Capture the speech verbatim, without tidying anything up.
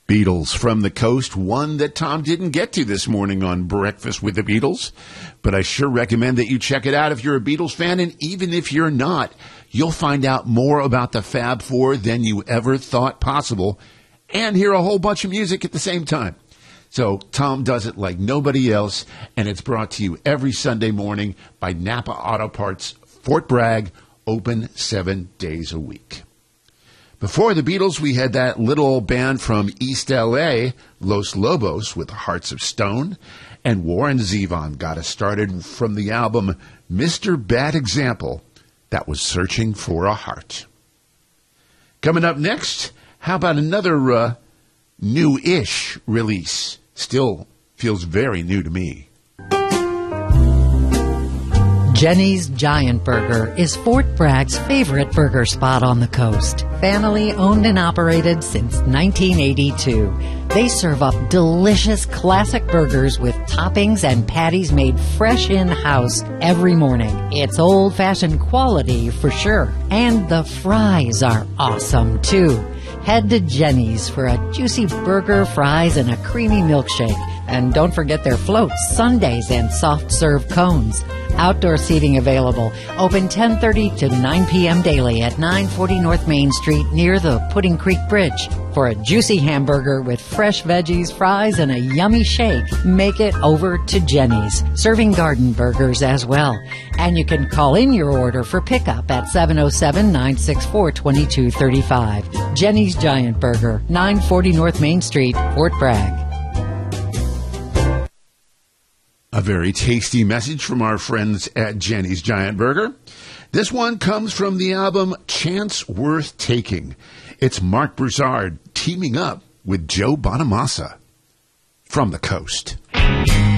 Beatles from the Coast, one that Tom didn't get to this morning on Breakfast with the Beatles, but I sure recommend that you check it out if you're a Beatles fan, and even if you're not, you'll find out more about the Fab Four than you ever thought possible, and hear a whole bunch of music at the same time. So Tom does it like nobody else, and it's brought to you every Sunday morning by Napa Auto Parts, Fort Bragg, open seven days a week. Before the Beatles, we had that little old band from East L A, Los Lobos, with Hearts of Stone, and Warren Zevon got us started from the album Mister Bad Example, that was Searching for a Heart. Coming up next, how about another uh, new-ish release? Still feels very new to me. Jenny's Giant Burger is Fort Bragg's favorite burger spot on the coast. Family owned and operated since nineteen eighty-two. They serve up delicious classic burgers with toppings and patties made fresh in-house every morning. It's old-fashioned quality for sure. And the fries are awesome too. Head to Jenny's for a juicy burger, fries, and a creamy milkshake. And don't forget their floats, sundaes, and soft-serve cones. Outdoor seating available. Open ten thirty to nine p.m. daily at nine forty North Main Street near the Pudding Creek Bridge. For a juicy hamburger with fresh veggies, fries, and a yummy shake, make it over to Jenny's, serving garden burgers as well. And you can call in your order for pickup at seven oh seven, nine six four, two two three five. Jenny's Giant Burger, nine forty North Main Street, Fort Bragg. A very tasty message from our friends at Jenny's Giant Burger. This one comes from the album Chance Worth Taking. It's Mark Broussard teaming up with Joe Bonamassa from the Coast.